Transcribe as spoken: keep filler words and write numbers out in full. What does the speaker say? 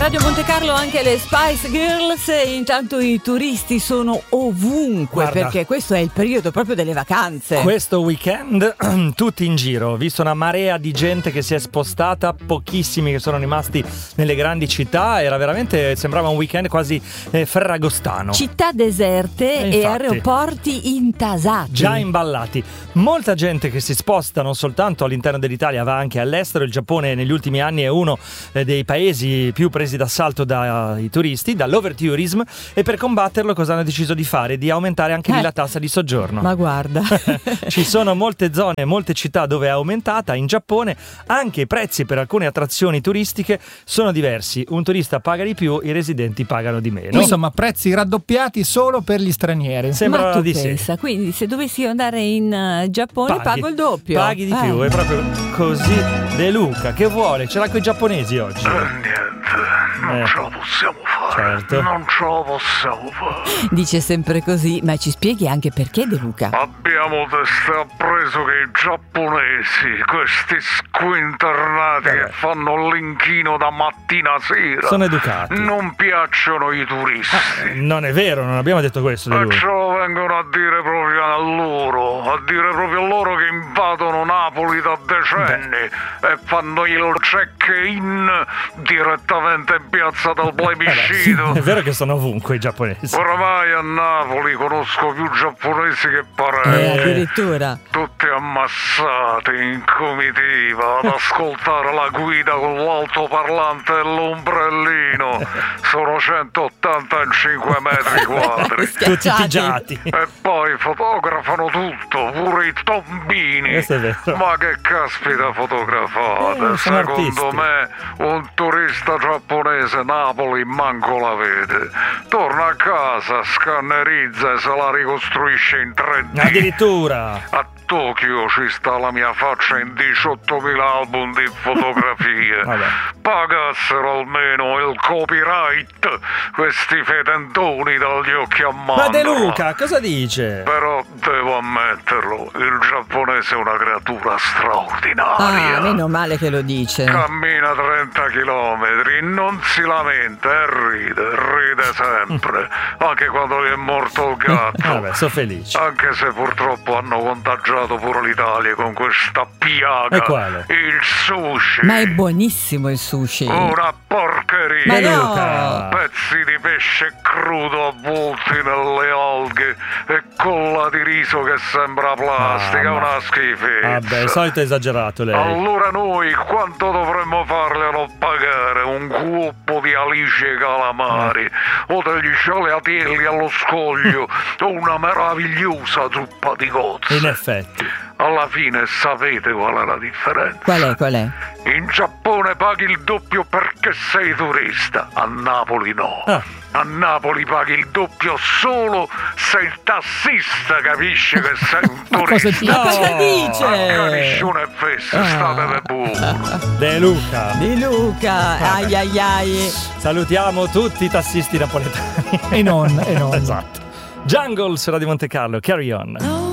Radio Monte Carlo anche le Spice Girls, e intanto i turisti sono ovunque. Guarda, perché questo è il periodo proprio delle vacanze. Questo weekend tutti in giro, ho visto una marea di gente che si è spostata, pochissimi che sono rimasti nelle grandi città, era veramente, sembrava un weekend quasi eh, ferragostano. Città deserte e, e aeroporti intasati. Già imballati. Molta gente che si sposta non soltanto all'interno dell'Italia, va anche all'estero. Il Giappone negli ultimi anni è uno eh, dei paesi più presi d'assalto dai turisti, dall'overtourism, e per combatterlo cosa hanno deciso di fare? Di aumentare anche eh, lì la tassa di soggiorno. Ma guarda, ci sono molte zone, molte città dove è aumentata. In Giappone anche i prezzi per alcune attrazioni turistiche sono diversi. Un turista paga di più, i residenti pagano di meno. Insomma, prezzi raddoppiati solo per gli stranieri. Sembra ma tu di pensa, sì. Quindi se dovessi andare in uh, Giappone Paghi, pago il doppio. Paghi di eh. più, è proprio così. De Luca, che vuole? Ce l'ha coi giapponesi oggi. Eh, niente, non Eh. ce la possiamo fare. Certo. Non ce la possiamo fare. Dice sempre così, ma ci spieghi anche perché, De Luca? Abbiamo testé appreso che i giapponesi, questi squinternati Vabbè. che fanno l'inchino da mattina a sera, Sono educati. non piacciono i turisti. Non è vero, non abbiamo detto questo di E lui. ce lo vengono a dire proprio a loro, a dire proprio a loro che invadono Napoli da decenni e fanno il check-in direttamente in piazza del plebiscito. È vero che sono ovunque i giapponesi. Oramai a Napoli conosco più giapponesi che Eh, parenti. addirittura. Tutti ammassati in comitiva ad ascoltare la guida con l'altoparlante e l'ombrellino. Sono centottantacinque metri quadri. Tutti Schiacciati. pigiati. E poi fotografano tutto, pure i tombini. Questo è vero. Ma che caspita fotografate? Eh, sono Secondo artisti. me un turista giapponese Napoli manco la vede. Torna a casa, scannerizza e se la ricostruisce in tre D. Addirittura. A Tokyo ci sta la mia faccia in diciottomila album di fotografie. Vabbè. Pagassero almeno il copyright questi fetentoni dagli occhi a mandorla. Ma De Luca, cosa dice? Però devo ammetterlo, il giapponese è una creatura straordinaria. Ah, meno male che lo dice. Cammina trenta chilometri, non si lamenta e ride, ride sempre, anche quando gli è morto il gatto. Vabbè, sono felice. Anche se purtroppo hanno contagiato pure l'Italia con questa piaga. E quale? Il sushi. Ma è buonissimo il sushi. Una porcheria. Ma De no! Luca. Pezzi di pesce crudo avvolti nelle alghe e colla di riso che sembra plastica, Mamma. una schifezza. Vabbè, il solito esagerato lei. Allora noi quanto dovremmo farglielo pagare? Un gruppo di alici e calamari o degli scialatielli allo scoglio o una meravigliosa zuppa di cozze? In effetti. Alla fine sapete qual è la differenza? Qual è, qual è? In Giappone paghi il doppio perché sei turista, a Napoli no. Ah. A Napoli paghi il doppio solo se il tassista capisce che sei un cosa turista. Ma cosa No. dice? Accaniscione e fesse, Ah. state buono. De Luca. De Luca, ai ai ai. Salutiamo tutti i tassisti napoletani. E non, e non. Esatto. Jungle su Radio Monte Carlo, carry on.